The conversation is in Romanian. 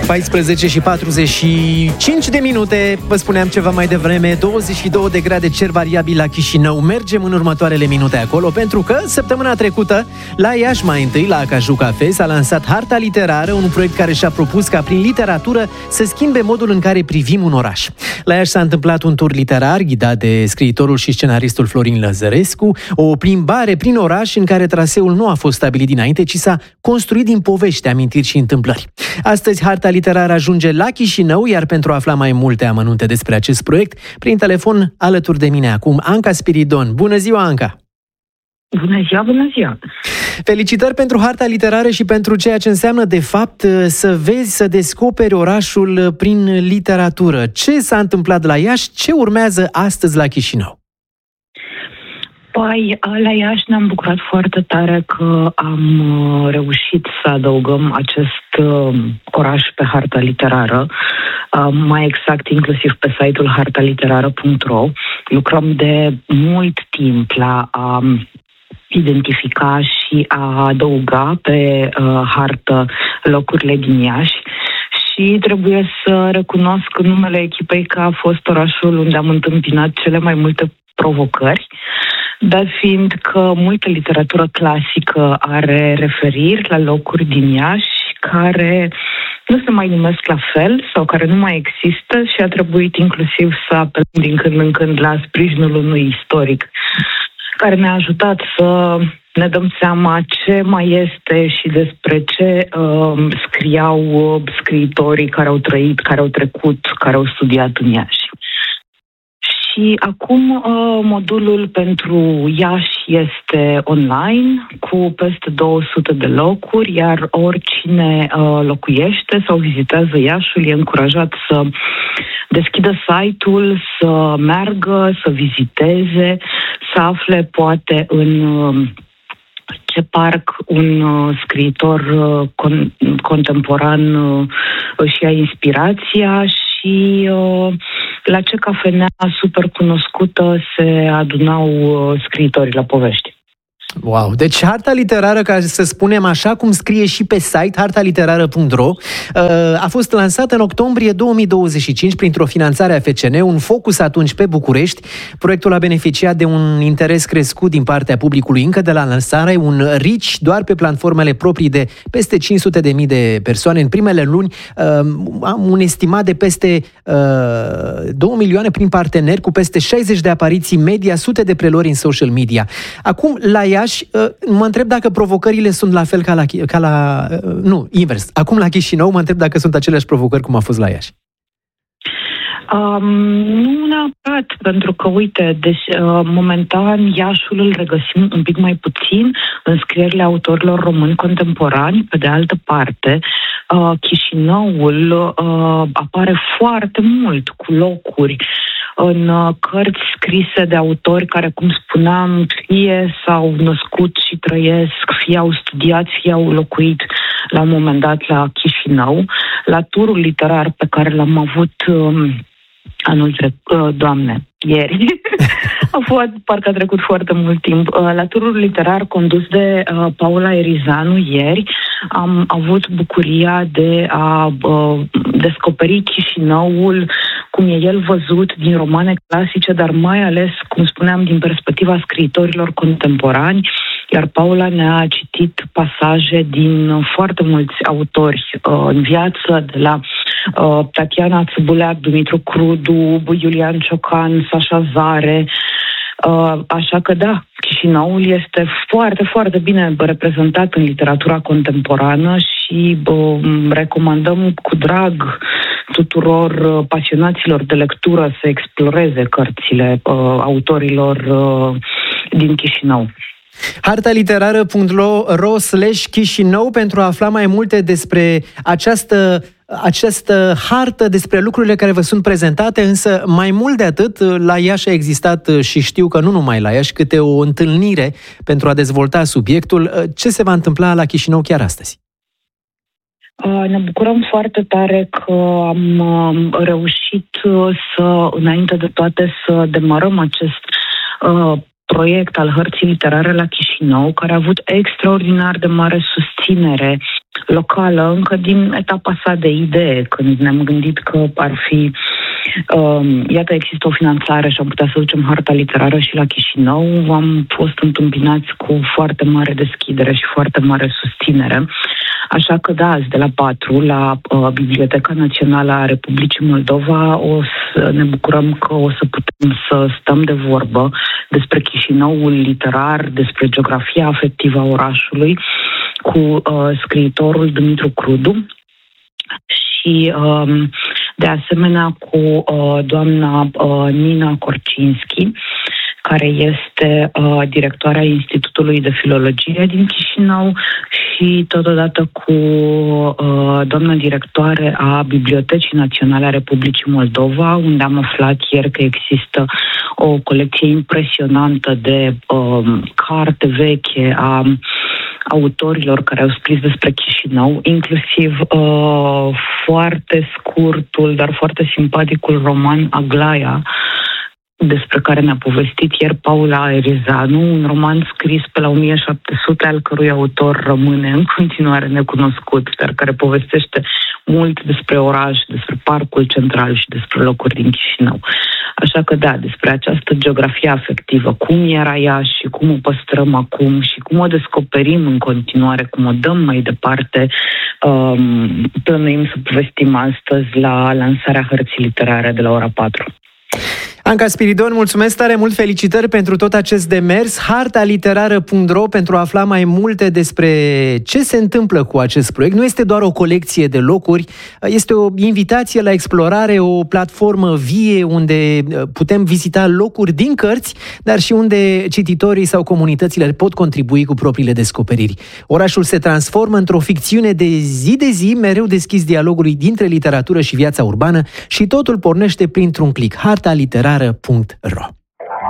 14 și 45 de minute, vă spuneam ceva mai devreme, 22 de grade cer variabil la Chișinău. Mergem în următoarele minute acolo, pentru că săptămâna trecută, la Iași mai întâi, la Acaju Cafe, s-a lansat Harta Literară, un proiect care și-a propus ca prin literatură să schimbe modul în care privim un oraș. La Iași s-a întâmplat un tur literar ghidat de scriitorul și scenaristul Florin Lăzărescu, o plimbare prin oraș în care traseul nu a fost stabilit dinainte, ci s-a construit din povești, amintiri și întâmplări. Astăzi, Harta Literară ajunge la Chișinău, iar pentru a afla mai multe amănunte despre acest proiect, prin telefon, alături de mine acum, Anca Spiridon. Bună ziua, Anca! Bună ziua, bună ziua! Felicitări pentru Harta Literară și pentru ceea ce înseamnă, de fapt, să vezi, să descoperi orașul prin literatură. Ce s-a întâmplat la Iași? Ce urmează astăzi la Chișinău? Păi, la Iași ne-am bucurat foarte tare că am reușit să adăugăm acest oraș pe Harta Literară, mai exact inclusiv pe site-ul hartaliterară.ro. Lucrăm de mult timp la a identifica și a adăuga pe hartă locurile din Iași și trebuie să recunosc în numele echipei că a fost orașul unde am întâmpinat cele mai multe provocări, dar fiind că multă literatură clasică are referiri la locuri din Iași care nu se mai numesc la fel sau care nu mai există și a trebuit inclusiv să apelăm din când în când la sprijinul unui istoric care ne-a ajutat să ne dăm seama ce mai este și despre ce scriau scriitorii care au trăit, care au trecut, care au studiat în Iași. Și acum modulul pentru Iași este online cu peste 200 de locuri, iar oricine locuiește sau vizitează Iașiul e încurajat să deschidă site-ul, să meargă, să viziteze, să afle poate în ce parc un scriitor contemporan își ia inspirația și la ce cafenea super cunoscută se adunau scriitorii la povești. Wow! Deci Harta Literară, ca să spunem așa cum scrie și pe site, hartaliterară.ro, a fost lansată în octombrie 2025 printr-o finanțare a FCN, un focus atunci pe București. Proiectul a beneficiat de un interes crescut din partea publicului încă de la lansare, un reach doar pe platformele proprii de peste 500.000 de persoane. În primele luni am un estimat de peste 2 milioane prin parteneri, cu peste 60 de apariții media, sute de preluări în social media. Acum, la Iași, mă întreb dacă provocările sunt la fel nu, invers. Acum la Chișinău mă întreb dacă sunt aceleași provocări cum a fost la Iași. Nu neapărat, pentru că, uite, momentan Iașiul îl regăsim un pic mai puțin în scrierile autorilor români contemporani. Pe de altă parte, Chișinăul apare foarte mult cu locuri în cărți scrise de autori care, cum spuneam, fie s-au născut și trăiesc, fie au studiat, fie au locuit la un moment dat la Chișinău. La turul literar pe care l-am avut ieri, parcă a trecut foarte mult timp. La turul literar condus de Paula Erizanu ieri, am avut bucuria de a descoperi Chișinăul cum e el văzut din romane clasice, dar mai ales, cum spuneam, din perspectiva scriitorilor contemporani, iar Paula ne-a citit pasaje din foarte mulți autori în viață, de la Tatiana Țăbuleac, Dumitru Crudu, Iulian Ciocan, Sașa Zare. Așa că da, Chișinăul este foarte, foarte bine reprezentat în literatura contemporană și recomandăm cu drag tuturor pasionaților de lectură să exploreze cărțile autorilor din Chișinău. hartaliterară.ro/Chișinău pentru a afla mai multe despre această hartă, despre lucrurile care vă sunt prezentate, însă mai mult de atât, la Iași a existat, și știu că nu numai la Iași, câte o întâlnire pentru a dezvolta subiectul. Ce se va întâmpla la Chișinău chiar astăzi? Ne bucurăm foarte tare că am reușit înainte de toate, să demarăm acest proiect al hărții literare la Chișinău, care a avut extraordinar de mare susținere locală încă din etapa sa de idee, când ne-am gândit că ar fi iată, există o finanțare și am putea să ducem harta literară și la Chișinău. Am fost întâmpinați cu foarte mare deschidere și foarte mare susținere. Așa că da, azi de la 4 la Biblioteca Națională a Republicii Moldova o să ne bucurăm că o să putem să stăm de vorbă despre Chișinăul literar, despre geografia afectivă a orașului cu scriitorul Dumitru Crudu și de asemenea cu doamna Nina Korcinski, care este directoarea Institutului de Filologie din Chișinău și totodată cu doamna directoare a Bibliotecii Naționale a Republicii Moldova, unde am aflat ieri că există o colecție impresionantă de carte veche a autorilor care au scris despre Chișinău, inclusiv foarte scurtul, dar foarte simpaticul roman Aglaia, despre care ne-a povestit ieri Paula Erizanu, un roman scris pe la 1700, al cărui autor rămâne în continuare necunoscut, dar care povestește mult despre oraș, despre parcul central și despre locuri din Chișinău. Așa că da, despre această geografie afectivă, cum era ea și cum o păstrăm acum și cum o descoperim în continuare, cum o dăm mai departe, plănuim să povestim astăzi la lansarea hărții literare de la ora 4. Anca Spiridon, mulțumesc tare mult, felicitări pentru tot acest demers. Hartaliterară.ro pentru a afla mai multe despre ce se întâmplă cu acest proiect. Nu este doar o colecție de locuri, este o invitație la explorare, o platformă vie unde putem vizita locuri din cărți, dar și unde cititorii sau comunitățile pot contribui cu propriile descoperiri. Orașul se transformă într-o ficțiune de zi, mereu deschis dialogului dintre literatură și viața urbană și totul pornește printr-un click. Hartaliterară.ro